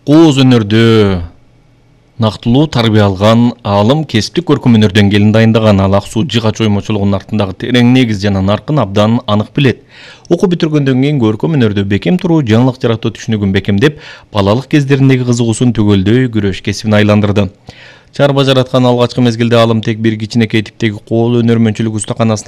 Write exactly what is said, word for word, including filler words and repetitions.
Кооз өнөрдө нактылуу тарбия алган аалым кесиптик көркөм өнөрдөн келин дайындаган ал ак суу жыгач оймочулугунун артындагы терең негиз жана наркын абдан анык билет. Окуп бүтүргөндөн кийин көркөм өнөрдө бекем туруу, жаңылык жаратуу түшүнүгүн бекемдеп, балалык кездериндеги кызыгуусун түгөлдөй күрөш кесибине айландырды. Чарба жараткан алгачкы мезгилде аалым тек бир кичинекей типтеги кол өнөрмөнчүлүк устаканасына